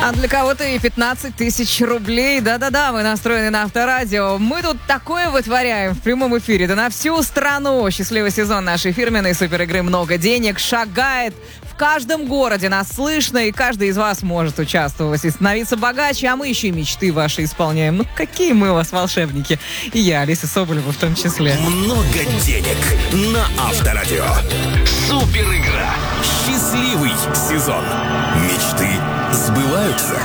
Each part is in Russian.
А для кого-то и 15 тысяч рублей. Да-да-да, вы настроены на Авторадио. Мы тут такое вытворяем в прямом эфире. Да на всю страну. Счастливый сезон нашей фирменной суперигры «Много денег» шагает. В каждом городе нас слышно, и каждый из вас может участвовать и становиться богаче, а мы еще и мечты ваши исполняем. Ну, какие мы у вас волшебники. И я, Алиса Соболева, в том числе. Много денег на Авторадио. Суперигра. Счастливый сезон. Мечты сбываются.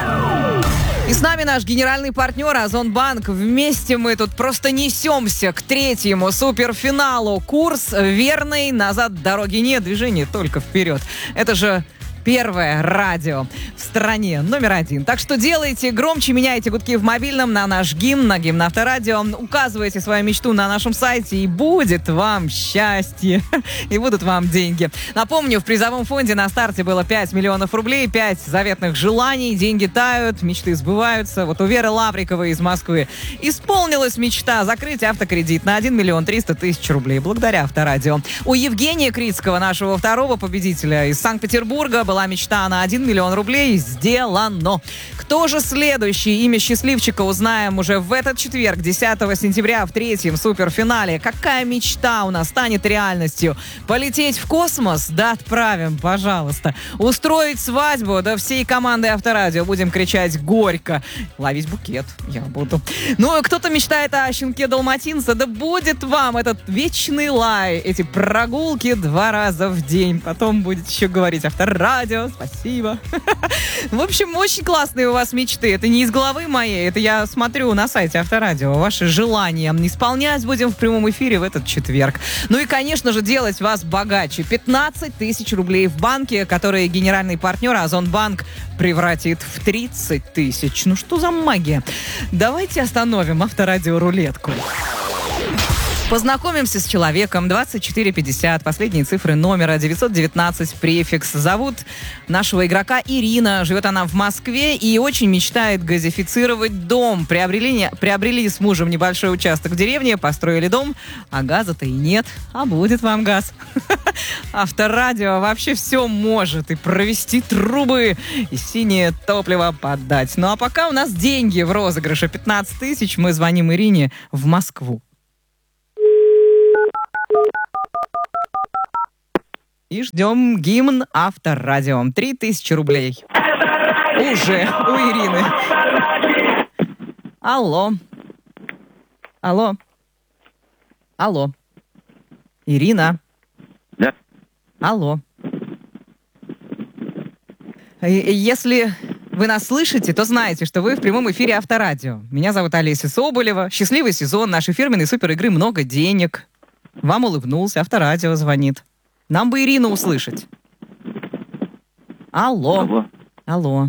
И с нами наш генеральный партнер Озонбанк. Вместе мы тут просто несемся к третьему суперфиналу. Курс верный, назад дороги нет, движение только вперед. Это же первое радио в стране, номер 1. Так что делайте громче, меняйте гудки в мобильном на наш гимн, на гимн Авторадио. Указывайте свою мечту на нашем сайте, и будет вам счастье, и будут вам деньги. Напомню, в призовом фонде на старте было 5 миллионов рублей, 5 заветных желаний, деньги тают, мечты сбываются. Вот у Веры Лавриковой из Москвы исполнилась мечта закрыть автокредит на 1 миллион 300 тысяч рублей благодаря Авторадио. У Евгения Крицкого, нашего второго победителя из Санкт-Петербурга, была мечта на 1 миллион рублей. Сделано. Кто же следующий? Имя счастливчика узнаем уже в этот четверг, 10 сентября, в третьем суперфинале. Какая мечта у нас станет реальностью? Полететь в космос? Да, отправим, пожалуйста. Устроить свадьбу? Да всей командой Авторадио будем кричать горько. Ловить букет я буду. Ну, и кто-то мечтает о щенке далматинца. Да будет вам этот вечный лай. Эти прогулки 2 раза в день. Потом будет еще говорить Авторадио. Спасибо. В общем, очень классные у вас мечты. Это не из головы моей, это я смотрю на сайте Авторадио. Ваши желания исполнять будем в прямом эфире в этот четверг. Ну и, конечно же, делать вас богаче. 15 тысяч рублей в банке, которые генеральный партнер Озонбанк превратит в 30 тысяч. Ну что за магия? Давайте остановим Авторадио рулетку. Познакомимся с человеком. 2450, последние цифры номера, 919, префикс. Зовут нашего игрока Ирина. Живет она в Москве и очень мечтает газифицировать дом. Приобрели с мужем небольшой участок в деревне, построили дом, а газа-то и нет. А будет вам газ. Авторадио вообще все может. И провести трубы, и синее топливо подать. Ну а пока у нас деньги в розыгрыше. 15 тысяч. Мы звоним Ирине в Москву. И ждем гимн Авторадио. 3000 рублей. Уже у Ирины. Алло. Алло. Алло. Ирина. Да. Алло. Если вы нас слышите, то знаете, что вы в прямом эфире Авторадио. Меня зовут Алиса Соболева. Счастливый сезон нашей фирменной суперигры «Много денег». Вам улыбнулся, Авторадио звонит. Нам бы Ирину услышать. Алло. Алло. Алло.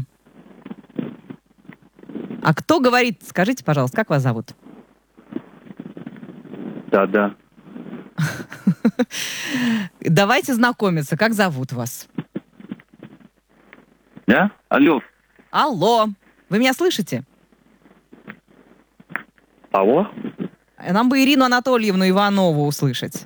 А кто говорит? Скажите, пожалуйста, как вас зовут? Да. Давайте знакомиться. Как зовут вас? Да? Алло. Алло. Вы меня слышите? Алло? Нам бы Ирину Анатольевну Иванову услышать.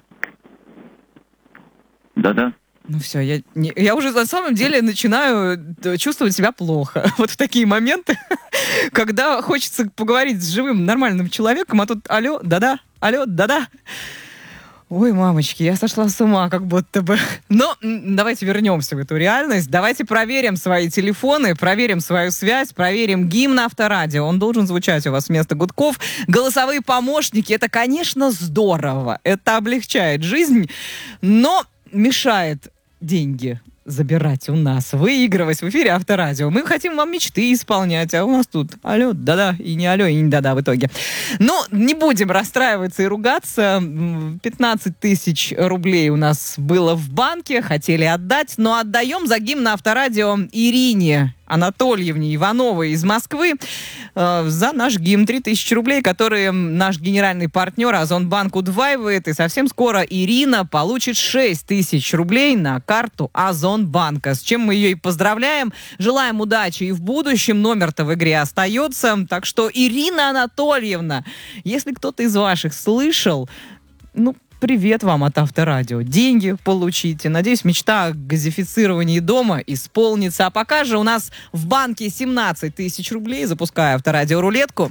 Да. Ну все, я уже на самом деле начинаю чувствовать себя плохо. Вот в такие моменты, когда хочется поговорить с живым, нормальным человеком, а тут алло, да-да, алло, да-да. Ой, мамочки, я сошла с ума как будто бы. Но давайте вернемся в эту реальность. Давайте проверим свои телефоны, проверим свою связь, проверим гимн Авторадио. Он должен звучать у вас вместо гудков. Голосовые помощники, это, конечно, здорово. Это облегчает жизнь, но мешает деньги забирать у нас, выигрывать в эфире Авторадио. Мы хотим вам мечты исполнять, а у нас тут алло, да-да, и не алло, и не да-да в итоге. Но не будем расстраиваться и ругаться. 15 тысяч рублей у нас было в банке, хотели отдать, но отдаем за гимн Авторадио Ирине Анатольевне Ивановой из Москвы за наш гимн. 3000 рублей, которые наш генеральный партнер Озонбанк удваивает. И совсем скоро Ирина получит 6000 рублей на карту Озонбанка. С чем мы ее и поздравляем. Желаем удачи и в будущем. Номер-то в игре остается. Так что, Ирина Анатольевна, если кто-то из ваших слышал, привет вам от Авторадио. Деньги получите. Надеюсь, мечта о газифицировании дома исполнится. А пока же у нас в банке 17 тысяч рублей. Запускаю Авторадио рулетку.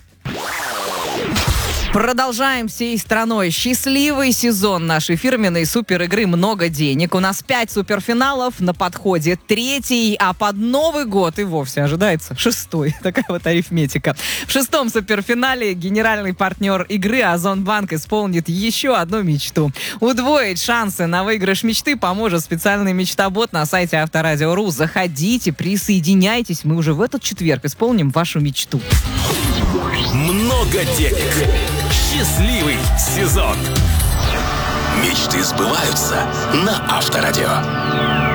Продолжаем всей страной. Счастливый сезон нашей фирменной суперигры «Много денег». У нас 5 суперфиналов, на подходе 3-й, а под Новый год и вовсе ожидается 6-й. Такая вот арифметика. В 6-м суперфинале генеральный партнер игры Озонбанк исполнит еще одну мечту. Удвоить шансы на выигрыш мечты поможет специальный мечтобот на сайте Авторадио.ру. Заходите, присоединяйтесь. Мы уже в этот четверг исполним вашу мечту. Много денег. Счастливый сезон. Мечты сбываются на Авторадио.